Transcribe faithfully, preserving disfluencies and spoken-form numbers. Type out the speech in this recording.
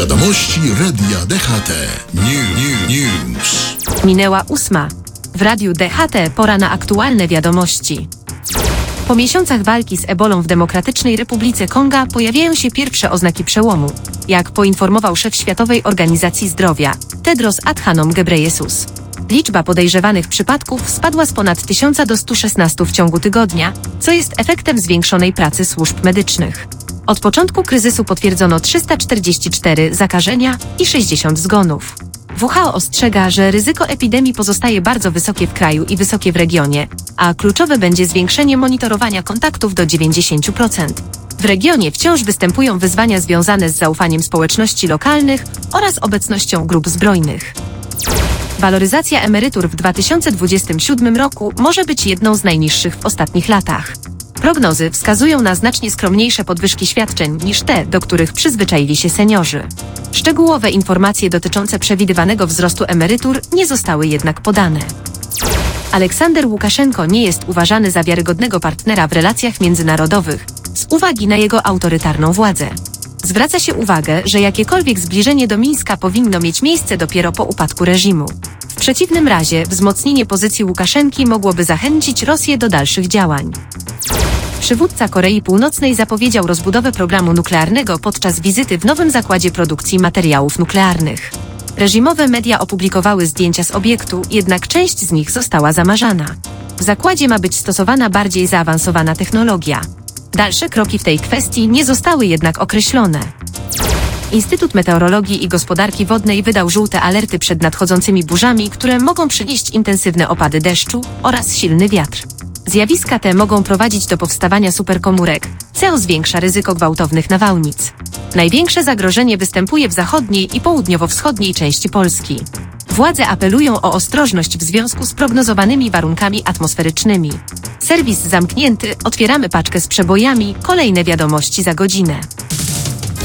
Wiadomości Radia D H T. New, new, news. Minęła ósma. W Radiu D H T pora na aktualne wiadomości. Po miesiącach walki z ebolą w Demokratycznej Republice Konga pojawiają się pierwsze oznaki przełomu, jak poinformował szef Światowej Organizacji Zdrowia, Tedros Adhanom Ghebreyesus. Liczba podejrzewanych przypadków spadła z ponad tysiąca do stu szesnastu w ciągu tygodnia, co jest efektem zwiększonej pracy służb medycznych. Od początku kryzysu potwierdzono trzysta czterdzieści cztery zakażenia i sześćdziesiąt zgonów. W H O ostrzega, że ryzyko epidemii pozostaje bardzo wysokie w kraju i wysokie w regionie, a kluczowe będzie zwiększenie monitorowania kontaktów do dziewięćdziesięciu procent. W regionie wciąż występują wyzwania związane z zaufaniem społeczności lokalnych oraz obecnością grup zbrojnych. Waloryzacja emerytur w dwa tysiące dwudziestym siódmym roku może być jedną z najniższych w ostatnich latach. Prognozy wskazują na znacznie skromniejsze podwyżki świadczeń niż te, do których przyzwyczaili się seniorzy. Szczegółowe informacje dotyczące przewidywanego wzrostu emerytur nie zostały jednak podane. Aleksander Łukaszenko nie jest uważany za wiarygodnego partnera w relacjach międzynarodowych z uwagi na jego autorytarną władzę. Zwraca się uwagę, że jakiekolwiek zbliżenie do Mińska powinno mieć miejsce dopiero po upadku reżimu. W przeciwnym razie wzmocnienie pozycji Łukaszenki mogłoby zachęcić Rosję do dalszych działań. Przywódca Korei Północnej zapowiedział rozbudowę programu nuklearnego podczas wizyty w nowym zakładzie produkcji materiałów nuklearnych. Reżimowe media opublikowały zdjęcia z obiektu, jednak część z nich została zamarzana. W zakładzie ma być stosowana bardziej zaawansowana technologia. Dalsze kroki w tej kwestii nie zostały jednak określone. Instytut Meteorologii i Gospodarki Wodnej wydał żółte alerty przed nadchodzącymi burzami, które mogą przynieść intensywne opady deszczu oraz silny wiatr. Zjawiska te mogą prowadzić do powstawania superkomórek, co zwiększa ryzyko gwałtownych nawałnic. Największe zagrożenie występuje w zachodniej i południowo-wschodniej części Polski. Władze apelują o ostrożność w związku z prognozowanymi warunkami atmosferycznymi. Serwis zamknięty, otwieramy paczkę z przebojami, kolejne wiadomości za godzinę.